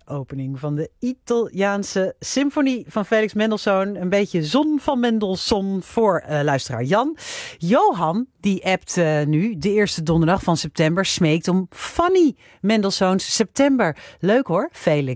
opening van de Italiaanse symfonie van Felix Mendelssohn. Een beetje zon van Mendelssohn voor luisteraar Jan. Johan, die appt nu de eerste donderdag van september, smeekt om Fanny Mendelssohns September. Leuk hoor, Felix.